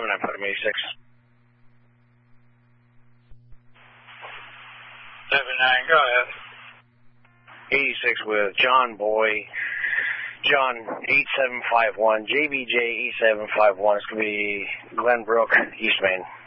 I put him 86. 79, go ahead. 86 with John Boy. John 8751. JBJ 8751. It's going to be Glenbrook, East Main.